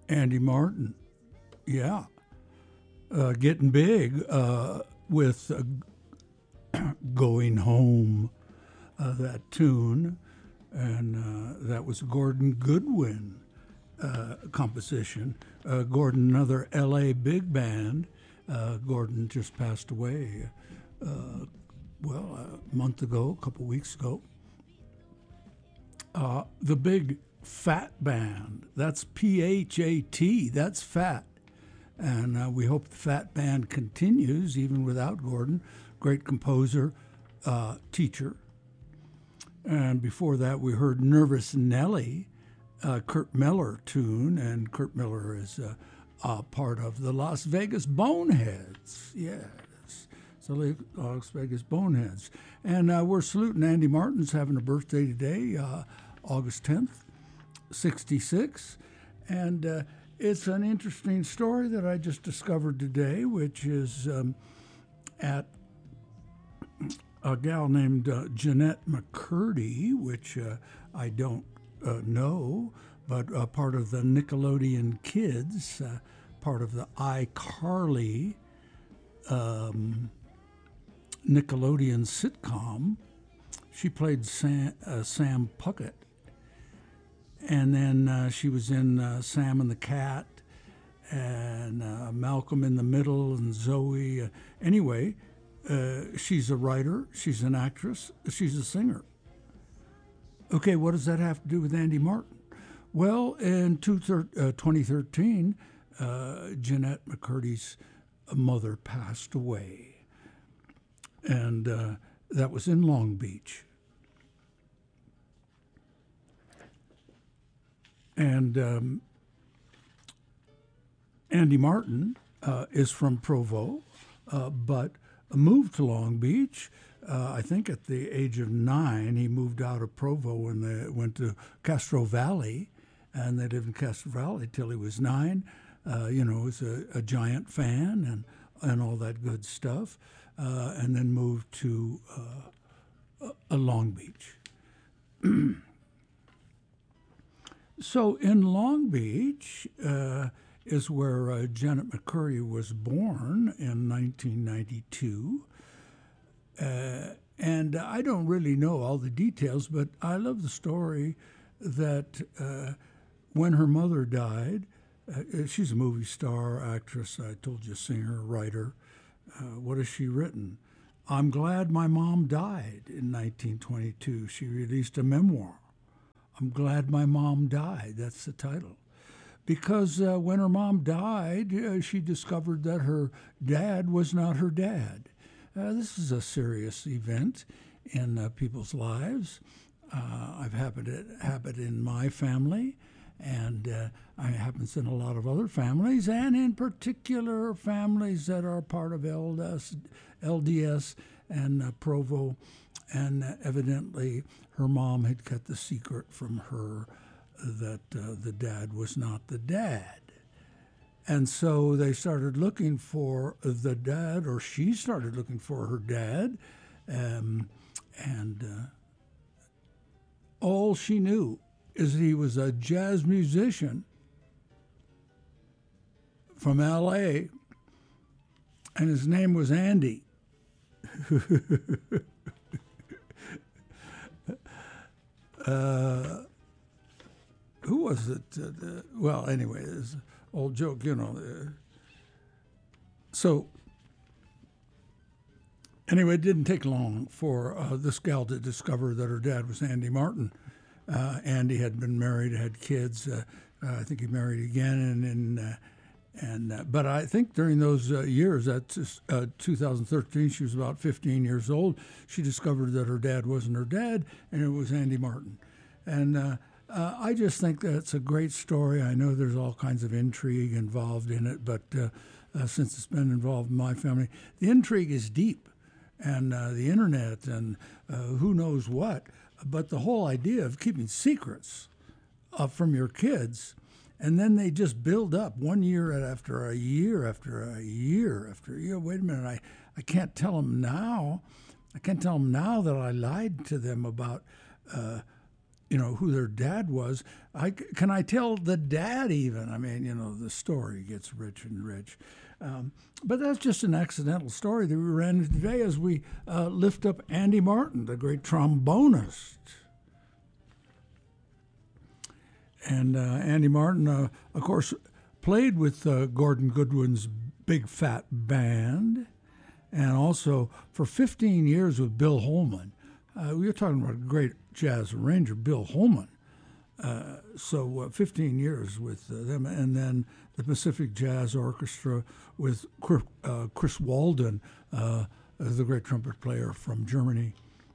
Andy Martin, yeah, getting big with Going Home, that tune, and that was Gordon Goodwin composition. Gordon, another LA big band. Gordon just passed away, a month ago, a couple weeks ago. The Big Phat Band, that's PHAT, that's Fat. And we hope the Phat Band continues even without Gordon. Great composer, teacher. And before that, we heard Nervous Nelly, Kurt Miller tune, and Kurt Miller is part of the Las Vegas Boneheads. Yes, so the Las Vegas Boneheads. And we're saluting Andy Martin's having a birthday today, August 10th, 66. And it's an interesting story that I just discovered today, which is at a gal named Jeanette McCurdy, which I don't know, but part of the Nickelodeon Kids, part of the iCarly Nickelodeon sitcom. She played Sam Puckett. And then she was in Sam and the Cat and Malcolm in the Middle and Zoe. Anyway, she's a writer, she's an actress, she's a singer. Okay, what does that have to do with Andy Martin? Well, in 2013, Jeanette McCurdy's mother passed away. And that was in Long Beach. And Andy Martin is from Provo, but moved to Long Beach. I think at the age of 9, he moved out of Provo and they went to Castro Valley, and they lived in Castro Valley till he was 9. Was a Giant fan and all that good stuff, and then moved to Long Beach. So in Long Beach is where Janet McCurdy was born in 1992. And I don't really know all the details, but I love the story that when her mother died, she's a movie star, actress, I told you, singer, writer. What has she written? I'm Glad My Mom Died in 1922. She released a memoir. I'm Glad My Mom Died. That's the title. Because when her mom died, she discovered that her dad was not her dad. This is a serious event in people's lives. I've had it happen in my family, and it happens in a lot of other families, and in particular families that are part of LDS and Provo. And evidently, her mom had kept the secret from her that the dad was not the dad. And so they started looking for the dad, or she started looking for her dad, and all she knew is he was a jazz musician from L.A., and his name was Andy. Who was it? Well, anyway, there's an old joke, So, anyway, it didn't take long for this gal to discover that her dad was Andy Martin. Andy had been married, had kids. I think he married again, but I think during those years, that's 2013, she was about 15 years old. She discovered that her dad wasn't her dad, and it was Andy Martin. And I just think that's a great story. I know there's all kinds of intrigue involved in it, but since it's been involved in my family, the intrigue is deep, and the internet and who knows what. But the whole idea of keeping secrets from your kids, and then they just build up 1 year after a year after a year after a year. Wait a minute, I can't tell them now. I can't tell them now that I lied to them about who their dad was. Can I tell the dad even? I mean, the story gets rich and rich. But that's just an accidental story that we ran into today as we lift up Andy Martin, the great trombonist. And Andy Martin, of course, played with Gordon Goodwin's Big Fat Band, and also for 15 years with Bill Holman. We were talking about a great jazz arranger, Bill Holman. So 15 years with them, and then the Pacific Jazz Orchestra with Chris Walden, the great trumpet player from Germany,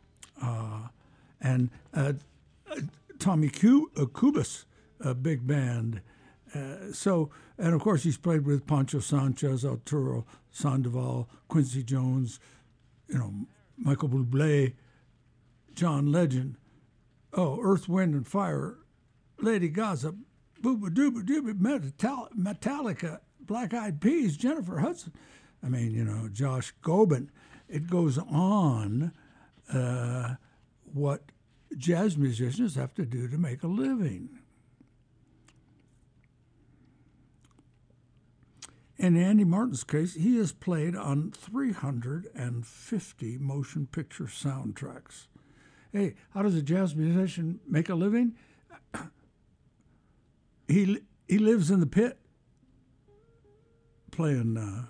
and Tommy Kubas, a big band. And of course he's played with Pancho Sanchez, Arturo Sandoval, Quincy Jones, Michael Bublé, John Legend, Earth, Wind and Fire, Lady Gaga, Booba Dooba Dooba, Metallica, Black Eyed Peas, Jennifer Hudson. I mean, Josh Groban. It goes on what jazz musicians have to do to make a living. In Andy Martin's case, he has played on 350 motion picture soundtracks. Hey, how does a jazz musician make a living? He lives in the pit playing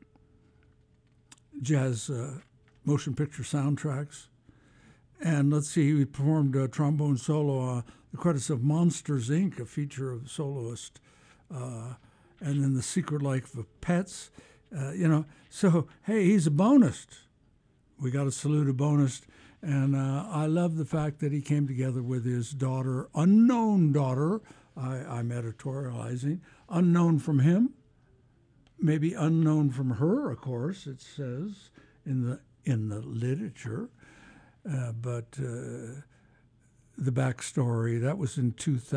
jazz motion picture soundtracks. And let's see, he performed a trombone solo, the credits of Monsters, Inc., a feature of soloist, and then The Secret Life of Pets, So, hey, he's a bonist. We got to salute a bonist. And I love the fact that he came together with his daughter, unknown daughter. I'm editorializing, unknown from him, maybe unknown from her. Of course, it says in the literature, but the backstory that was in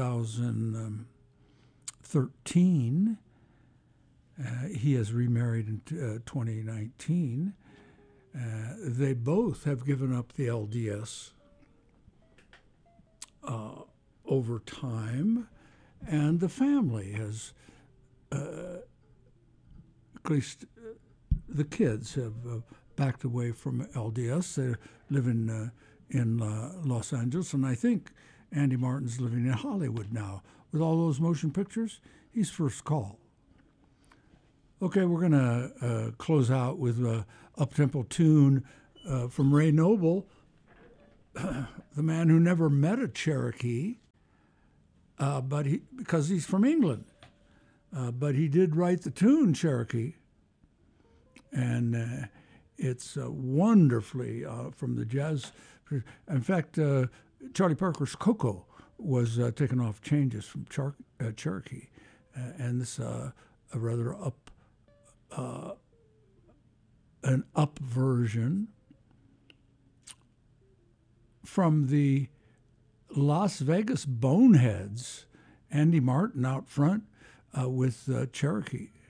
2013. He has remarried in 2019. They both have given up the LDS over time, and the family has, at least the kids have backed away from LDS. They live in Los Angeles, and I think Andy Martin's living in Hollywood now. With all those motion pictures, he's first call. Okay, we're going to close out with a up-tempo tune from Ray Noble, the man who never met a Cherokee, because he's from England. But he did write the tune Cherokee, and it's wonderfully from the jazz. In fact, Charlie Parker's Coco was taken off changes from Cherokee, and this a rather an up version from the Las Vegas Boneheads, Andy Martin out front with Cherokee.